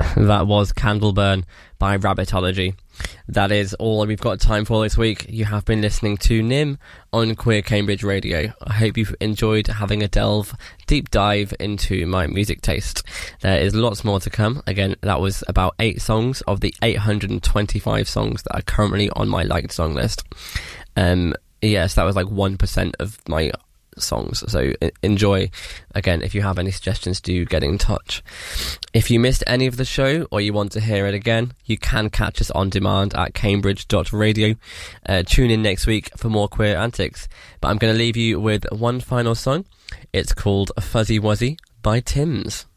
That was Candleburn by Rabbitology. That is all we've got time for this week. You have been listening to Nim on Queer Cambridge Radio. I hope you've enjoyed having a deep dive into my music taste. There is lots more to come. Again, that was about 8 songs of the 825 songs that are currently on my liked song list. Yes, that was like 1% of my songs, so enjoy. Again, if you have any suggestions, do get in touch. If you missed any of the show or you want to hear it again, you can catch us on demand at cambridge.radio. Tune in next week for more queer antics, but I'm going to leave you with one final song. It's called Fuzzy Wuzzy by Tim's.